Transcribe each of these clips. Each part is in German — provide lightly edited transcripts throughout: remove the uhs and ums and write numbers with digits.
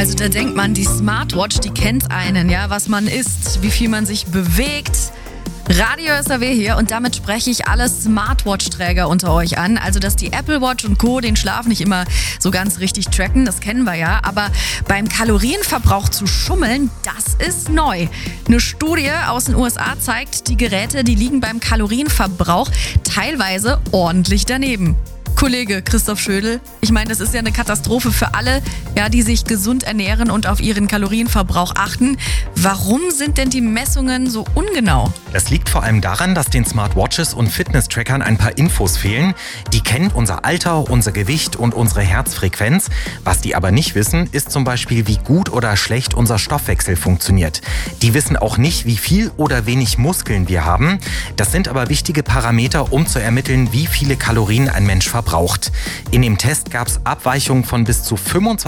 Also da denkt man, die Smartwatch, die kennt einen, ja, was man isst, wie viel man sich bewegt. Radio SAW hier und damit spreche ich alle Smartwatch-Träger unter euch an. Also, dass die Apple Watch und Co. den Schlaf nicht immer so ganz richtig tracken, das kennen wir ja. Aber beim Kalorienverbrauch zu schummeln, das ist neu. Eine Studie aus den USA zeigt, die Geräte, die liegen beim Kalorienverbrauch teilweise ordentlich daneben. Kollege Christoph Schödel, ich meine, das ist ja eine Katastrophe für alle, ja, die sich gesund ernähren und auf ihren Kalorienverbrauch achten. Warum sind denn die Messungen so ungenau? Das liegt vor allem daran, dass den Smartwatches und Fitness-Trackern ein paar Infos fehlen. Die kennen unser Alter, unser Gewicht und unsere Herzfrequenz. Was die aber nicht wissen, ist zum Beispiel, wie gut oder schlecht unser Stoffwechsel funktioniert. Die wissen auch nicht, wie viel oder wenig Muskeln wir haben. Das sind aber wichtige Parameter, um zu ermitteln, wie viele Kalorien ein Mensch verbraucht. In dem Test gab es Abweichungen von bis zu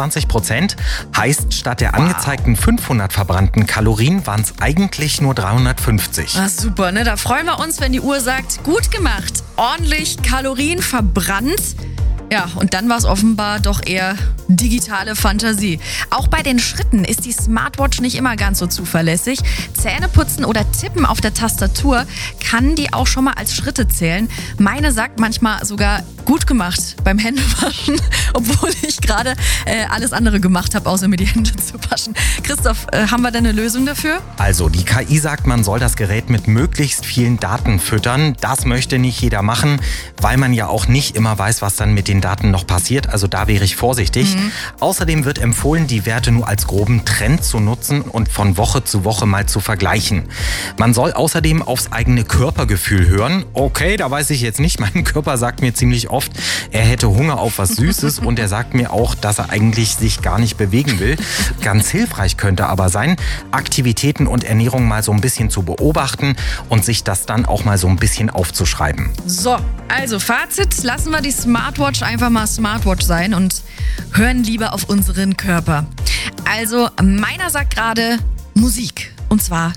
25%. Heißt, statt der angezeigten 500 verbrannten Kalorien waren es eigentlich nur 350. Ah, super, ne? Da freuen wir uns, wenn die Uhr sagt, gut gemacht, ordentlich Kalorien verbrannt. Ja, und dann war es offenbar doch eher digitale Fantasie. Auch bei den Schritten ist die Smartwatch nicht immer ganz so zuverlässig. Zähneputzen oder Tippen auf der Tastatur kann die auch schon mal als Schritte zählen. Meine sagt manchmal sogar gut gemacht beim Händewaschen, obwohl ich gerade alles andere gemacht habe, außer mir die Hände zu waschen. Christoph, haben wir denn eine Lösung dafür? Also, die KI sagt, man soll das Gerät mit möglichst vielen Daten füttern. Das möchte nicht jeder machen, weil man ja auch nicht immer weiß, was dann mit den Daten noch passiert. Also da wäre ich vorsichtig. Außerdem wird empfohlen, die Werte nur als groben Trend zu nutzen und von Woche zu Woche mal zu vergleichen. Man soll außerdem aufs eigene Körpergefühl hören. Okay, da weiß ich jetzt nicht. Mein Körper sagt mir ziemlich oft, er hätte Hunger auf was Süßes und er sagt mir auch, dass er eigentlich sich gar nicht bewegen will. Ganz hilfreich könnte aber sein, Aktivitäten und Ernährung mal so ein bisschen zu beobachten und sich das dann auch mal so ein bisschen aufzuschreiben. So, also Fazit, lassen wir die Smartwatch einfach mal Smartwatch sein und hören lieber auf unseren Körper. Also meiner sagt gerade Musik. Und zwar